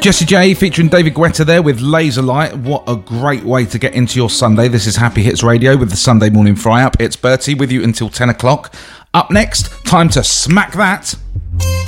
Jessie J featuring David Guetta there with Laser Light. What a great way to get into your Sunday. This is Happy Hits Radio with the Sunday Morning Fry Up. It's Bertie with you until 10 o'clock. Up next, time to smack that.